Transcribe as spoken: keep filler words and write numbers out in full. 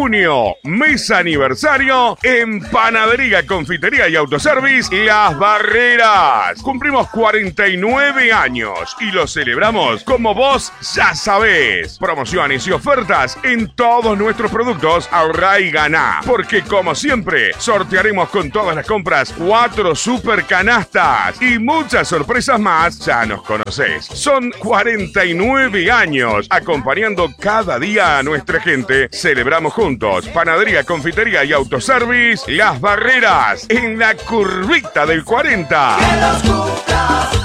junio, mes aniversario en Panadería, Confitería y Autoservice Las Barreras. Cumplimos cuarenta y nueve años y lo celebramos como vos ya sabés. Promociones y ofertas en todos nuestros productos. Ahorrá y ganá, porque como siempre sortearemos con todas las compras cuatro super canastas y muchas sorpresas más. Ya nos conocés. Son cuarenta y nueve años acompañando cada día a nuestra gente. Celebramos juntos. Panadería, Confitería y Autoservice Las Barreras, en la curvita del cuarenta. Que los cumplas.